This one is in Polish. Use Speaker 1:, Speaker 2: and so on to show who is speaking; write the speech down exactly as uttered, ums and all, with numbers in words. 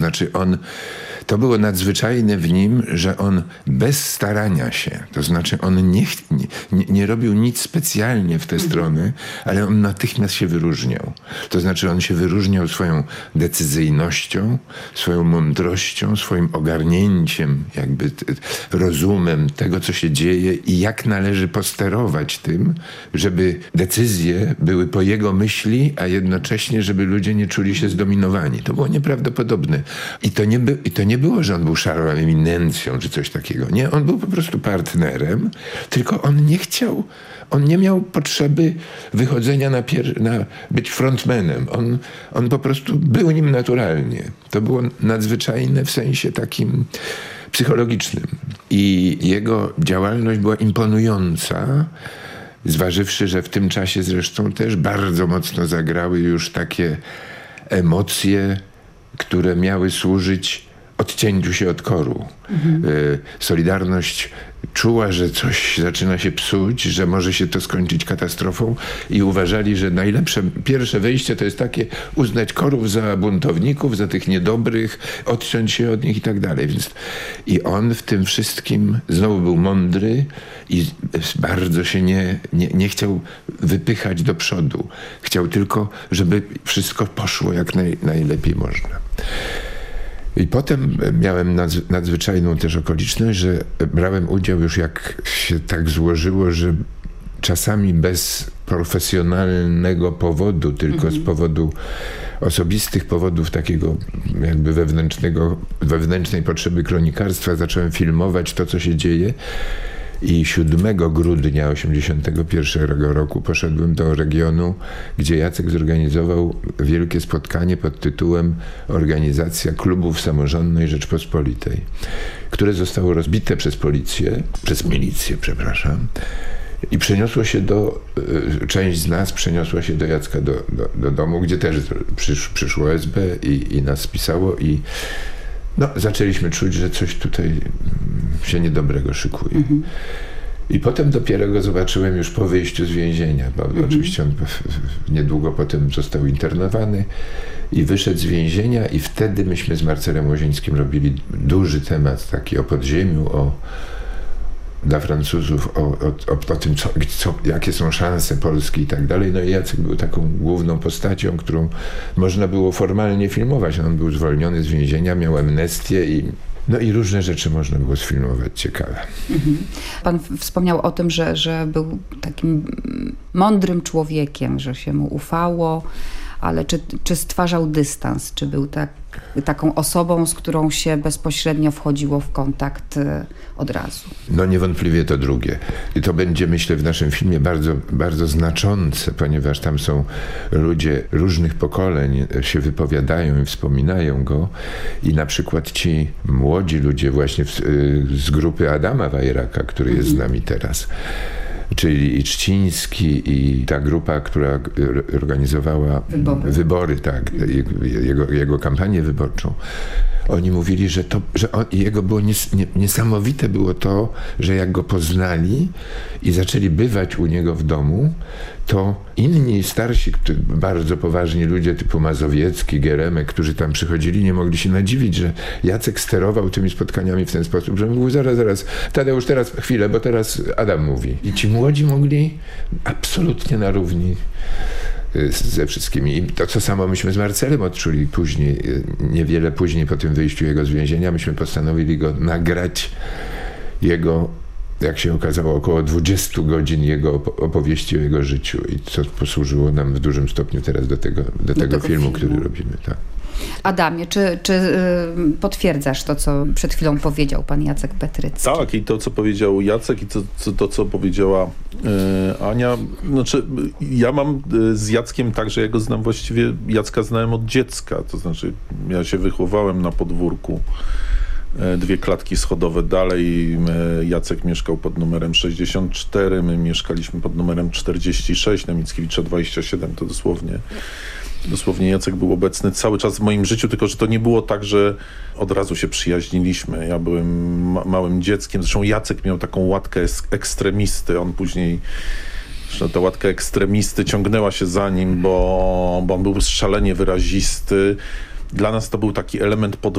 Speaker 1: znaczy on, to było nadzwyczajne w nim, że on bez starania się, to znaczy on nie, nie, nie robił nic specjalnie w tę mhm. stronę, ale on natychmiast się wyróżniał. To znaczy on się wyróżniał swoją decyzyjnością, swoją mądrością, swoim ogarnięciem, jakby t- rozumem tego, co się dzieje i jak należy posterować tym, żeby decyzje były po jego myśli, a jednocześnie, żeby ludzie nie czuli się zdominowani. To było nieprawdopodobne. I to nie, by, i to nie było, że on był szarą eminencją czy coś takiego. Nie, on był po prostu partnerem, tylko on nie chciał, on nie miał potrzeby wychodzenia na, pier- na być frontmanem. On, on po prostu był nim naturalnie. To było nadzwyczajne w sensie takim psychologicznym. I jego działalność była imponująca, zważywszy, że w tym czasie zresztą też bardzo mocno zagrały już takie emocje, które miały służyć odcięciu się od koru. Mhm. Solidarność czuła, że coś zaczyna się psuć, że może się to skończyć katastrofą i uważali, że najlepsze pierwsze wejście to jest takie uznać Korów za buntowników, za tych niedobrych, odciąć się od nich i tak dalej. Więc i on w tym wszystkim znowu był mądry i bardzo się nie, nie, nie chciał wypychać do przodu. Chciał tylko, żeby wszystko poszło jak naj, najlepiej można. I potem miałem nadzwyczajną też okoliczność, że brałem udział już jak się tak złożyło, że czasami bez profesjonalnego powodu, tylko mhm. z powodu osobistych powodów takiego jakby wewnętrznego, wewnętrznej potrzeby kronikarstwa zacząłem filmować to, co się dzieje. I siódmego grudnia osiemdziesiątego pierwszego roku poszedłem do regionu, gdzie Jacek zorganizował wielkie spotkanie pod tytułem Organizacja Klubów Samorządnej Rzeczpospolitej, które zostało rozbite przez policję, przez milicję, przepraszam, i przeniosło się do, część z nas przeniosła się do Jacka do, do, do domu, gdzie też przysz, przyszło S B i, i nas spisało i no, zaczęliśmy czuć, że coś tutaj się niedobrego szykuje. Mhm. I potem dopiero go zobaczyłem już po wyjściu z więzienia, bo mhm. oczywiście on niedługo potem został internowany i wyszedł z więzienia i wtedy myśmy z Marcelem Łozińskim robili duży temat taki o podziemiu, o dla Francuzów, o, o, o, o tym, co, co, jakie są szanse Polski i tak dalej. No i Jacek był taką główną postacią, którą można było formalnie filmować. On był zwolniony z więzienia, miał amnestię i no i różne rzeczy można było sfilmować ciekawe.
Speaker 2: Mhm. Pan wspomniał o tym, że, że był takim mądrym człowiekiem, że się mu ufało, ale czy, czy stwarzał dystans? Czy był tak, taką osobą, z którą się bezpośrednio wchodziło w kontakt od razu?
Speaker 1: No niewątpliwie to drugie. I to będzie, myślę, w naszym filmie bardzo, bardzo znaczące, ponieważ tam są ludzie różnych pokoleń, się wypowiadają i wspominają go. I na przykład ci młodzi ludzie właśnie w, z grupy Adama Wajraka, który jest z nami teraz, czyli i Trzciński i ta grupa, która organizowała wybory, wybory tak, jego, jego kampanię wyborczą. Oni mówili, że to, że on, jego było nies, nie, niesamowite było to, że jak go poznali i zaczęli bywać u niego w domu, to inni starsi, bardzo poważni ludzie typu Mazowiecki, Geremek, którzy tam przychodzili, nie mogli się nadziwić, że Jacek sterował tymi spotkaniami w ten sposób, że mówił zaraz, zaraz, Tadeusz, teraz chwilę, bo teraz Adam mówi. I ci młodzi mogli absolutnie na równi ze wszystkimi. I to, co samo myśmy z Marcelem odczuli później, niewiele później po tym wyjściu jego z więzienia, myśmy postanowili go nagrać, jego, jak się okazało, około dwudziestu godzin jego opowieści o jego życiu i co posłużyło nam w dużym stopniu teraz do tego, do
Speaker 2: do
Speaker 1: tego,
Speaker 2: tego
Speaker 1: filmu,
Speaker 2: filmu,
Speaker 1: który robimy. Tak.
Speaker 2: Adamie, czy, czy y, potwierdzasz to, co przed chwilą powiedział pan Jacek Petrycki?
Speaker 3: Tak, i to, co powiedział Jacek i to, co, to, co powiedziała y, Ania. Znaczy, ja mam y, z Jackiem tak, że ja go znam właściwie, Jacka znałem od dziecka, to znaczy ja się wychowałem na podwórku. Dwie klatki schodowe dalej. Jacek mieszkał pod numerem sześćdziesiąt cztery, my mieszkaliśmy pod numerem czterdzieści sześć, na Mickiewicza dwadzieścia siedem, to dosłownie dosłownie Jacek był obecny cały czas w moim życiu, tylko że to nie było tak, że od razu się przyjaźniliśmy. Ja byłem ma- małym dzieckiem, zresztą Jacek miał taką łatkę ekstremisty, on później Zresztą ta łatka ekstremisty ciągnęła się za nim, bo, bo on był szalenie wyrazisty. Dla nas to był taki element pod